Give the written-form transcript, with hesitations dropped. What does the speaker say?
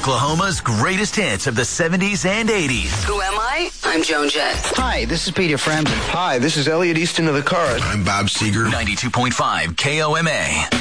Oklahoma's greatest hits of the 70s and 80s. Who am I? I'm Joan Jett. Hi, this is Peter Frampton. Hi, this is Elliot Easton of the Cars. I'm Bob Seger. 92.5 KOMA.